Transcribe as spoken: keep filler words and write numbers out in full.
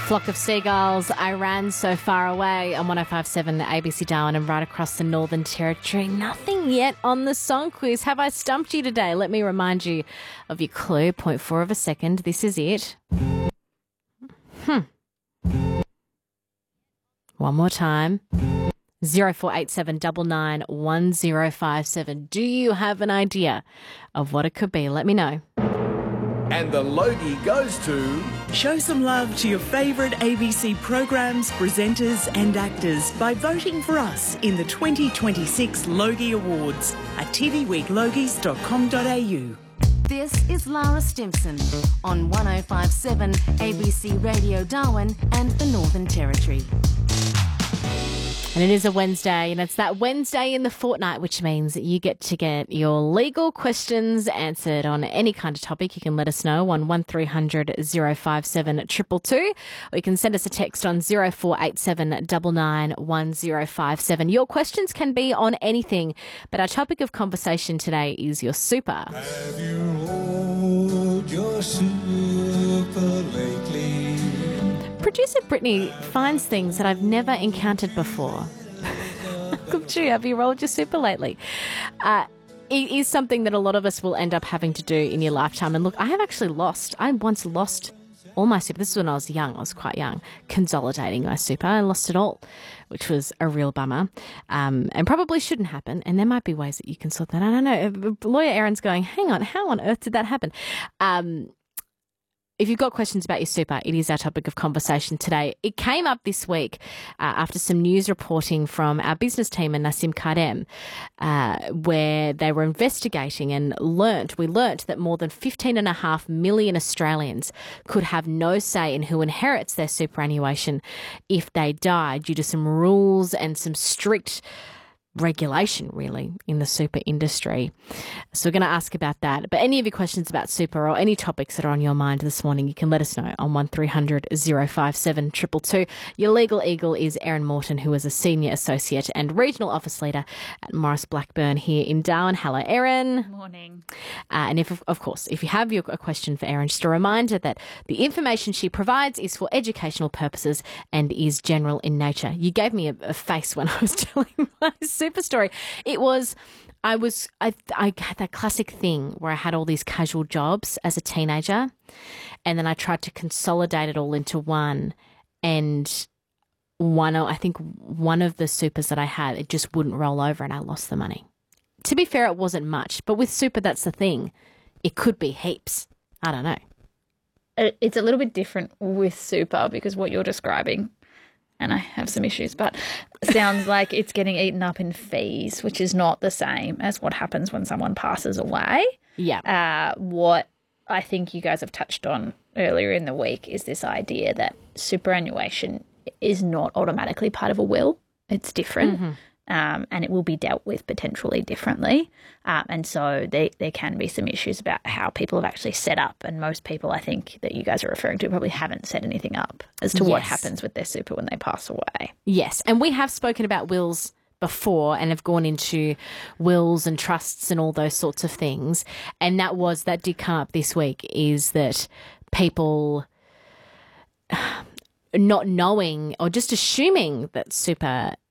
Flock of seagulls, I ran so far away on one oh five point seven A B C Darwin and right across the Northern Territory. Nothing yet on the song quiz. Have I stumped you today? Let me remind you of your clue. Point four of a second. This is it. Hmm. One more time. zero four eight seven nine nine one zero five seven. Do you have an idea of what it could be? Let me know. And the Logie goes to... Show some love to your favourite A B C programs, presenters and actors by voting for us in the twenty twenty-six Logie Awards at t v week logies dot com dot a u. This is Lara Stimson on one oh five point seven A B C Radio Darwin and the Northern Territory. And it is a Wednesday, and it's that Wednesday in the fortnight, which means that you get to get your legal questions answered on any kind of topic. You can let us know on one three hundred oh five seven two two two, or you can send us a text on zero four eight seven nine nine one zero five seven. Your questions can be on anything, but our topic of conversation today is your super. Have you rolled your super lately? Producer Brittany finds things that I've never encountered before. Gee, have you rolled your super lately? Uh, it is something that a lot of us will end up having to do in your lifetime. And look, I have actually lost, I once lost all my super. This is when I was young, I was quite young, consolidating my super. I lost it all, which was a real bummer, um, and probably shouldn't happen. And there might be ways that you can sort that out. I don't know. Lawyer Aaron's going, hang on, how on earth did that happen? Um, If you've got questions about your super, it is our topic of conversation today. It came up this week uh, after some news reporting from our business team and Nassim Kadem, uh, where they were investigating and learnt, we learnt that more than fifteen and a half million Australians could have no say in who inherits their superannuation if they die due to some rules and some strict regulation, really, in the super industry. So we're going to ask about that. But any of your questions about super or any topics that are on your mind this morning, you can let us know on one three hundred oh five seven two two two. Your legal eagle is Erin Morton, who is a Senior Associate and Regional Office Leader at Morris Blackburn here in Darwin. Hello, Erin. Morning. Uh, and if, of course, if you have your, a question for Erin, just a reminder that the information she provides is for educational purposes and is general in nature. You gave me a, a face when I was telling my super story. It was, I was, I, I had that classic thing where I had all these casual jobs as a teenager, and then I tried to consolidate it all into one, and one, I think one of the supers that I had, it just wouldn't roll over and I lost the money. To be fair, it wasn't much, but with super, that's the thing. It could be heaps. I don't know. It's a little bit different with super because what you're describing, and I have some issues, but sounds like it's getting eaten up in fees, which is not the same as what happens when someone passes away. Yeah. Uh, what I think you guys have touched on earlier in the week is this idea that superannuation is not automatically part of a will. It's different. Mm-hmm. Um, and it will be dealt with potentially differently. Um, and so they, there can be some issues about how people have actually set up. And most people, I think, that you guys are referring to probably haven't set anything up as to yes. what happens with their super when they pass away. Yes. And we have spoken about wills before and have gone into wills and trusts and all those sorts of things. And that was, that did come up this week, is that people not knowing or just assuming that super